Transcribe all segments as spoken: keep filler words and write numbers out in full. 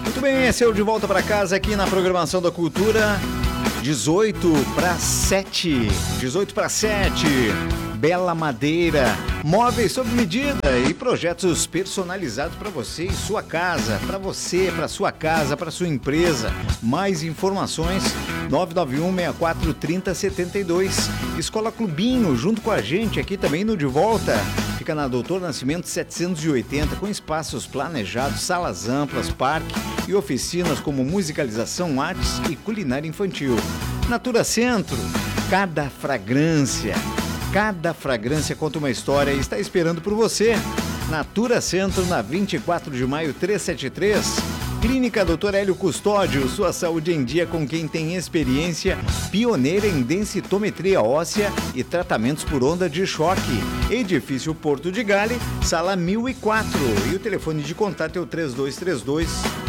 Muito bem, esse é o De Volta para Casa aqui na programação da Cultura. dezoito para sete. dezoito para sete. Bela Madeira, móveis sob medida e projetos personalizados para você e sua casa, para você, para sua casa, para sua empresa. Mais informações nove nove um, seis quatro, três zero sete dois. Escola Clubinho, junto com a gente aqui também no De Volta. Fica na Doutor Nascimento setecentos e oitenta, com espaços planejados, salas amplas, parque e oficinas como musicalização, artes e culinária infantil. Natura Centro, cada fragrância, cada fragrância conta uma história e está esperando por você. Natura Centro, na vinte e quatro de maio, trezentos e setenta e três. Clínica doutor Hélio Custódio, sua saúde em dia com quem tem experiência pioneira em densitometria óssea e tratamentos por onda de choque. Edifício Porto de Gale, sala mil e quatro. E o telefone de contato é o três dois três dois,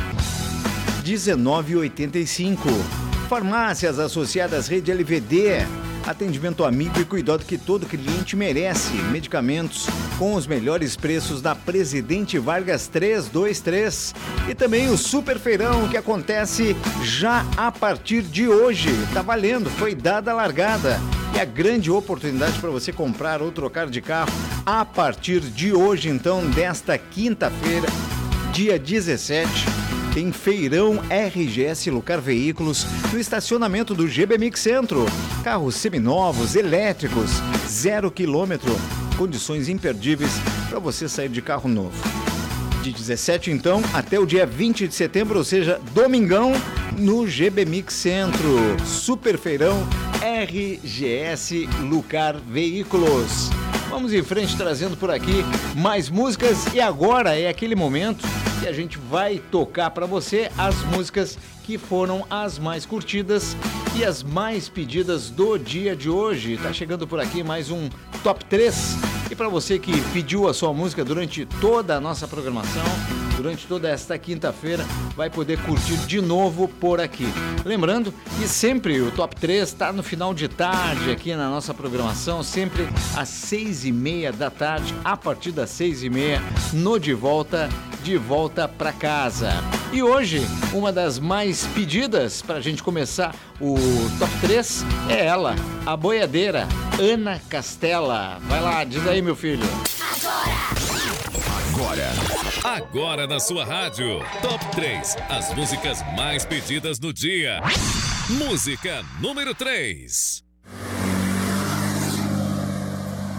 um nove oito cinco. Farmácias Associadas Rede L V D. Atendimento amigo e cuidado que todo cliente merece. Medicamentos com os melhores preços da Presidente Vargas trezentos e vinte e três. E também o Super Feirão, que acontece já a partir de hoje. Tá valendo, foi dada a largada. E a grande oportunidade para você comprar ou trocar de carro a partir de hoje, então, desta quinta-feira, dia dezessete. Tem Feirão R G S Lucar Veículos no estacionamento do G B Mix Centro. Carros seminovos, elétricos, zero quilômetro. Condições imperdíveis para você sair de carro novo. De dezessete, então, até o dia vinte de setembro, ou seja, domingão, no G B Mix Centro. Super Feirão R G S Lucar Veículos. Vamos em frente trazendo por aqui mais músicas e agora é aquele momento que a gente vai tocar para você as músicas que foram as mais curtidas e as mais pedidas do dia de hoje. Tá chegando por aqui mais um Top três. E para você que pediu a sua música durante toda a nossa programação, durante toda esta quinta-feira, vai poder curtir de novo por aqui. Lembrando que sempre o Top três está no final de tarde aqui na nossa programação, sempre às seis e meia da tarde, a partir das seis e meia, no De Volta, De Volta para Casa. E hoje, uma das mais pedidas para a gente começar o Top três é ela, a boiadeira, Ana Castela. Vai lá, diz aí, meu filho. Agora. Agora na sua rádio. Top três. As músicas mais pedidas no dia. Música número três.